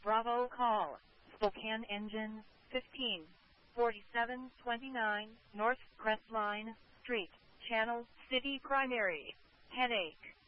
Bravo call. Spokane engine 15. 4729 North Crestline Street, Channel City Primary. Headache.